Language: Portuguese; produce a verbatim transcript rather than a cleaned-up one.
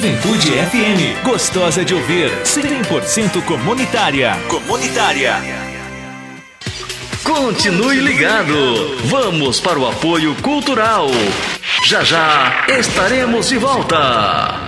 Juventude F M, gostosa de ouvir, cem por cento comunitária. Comunitária. Continue ligado. Vamos para o apoio cultural. Já já estaremos de volta.